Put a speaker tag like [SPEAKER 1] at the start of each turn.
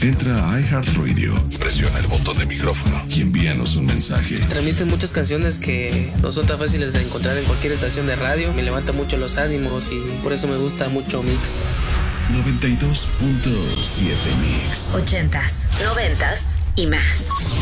[SPEAKER 1] Entra a iHeartRadio, presiona el botón de micrófono y envíanos un mensaje.
[SPEAKER 2] Transmiten muchas canciones que no son tan fáciles de encontrar en cualquier estación de radio. Me levanta mucho los ánimos y por eso me gusta mucho Mix.
[SPEAKER 1] 92.7 Mix.
[SPEAKER 3] 80s, 90s y más.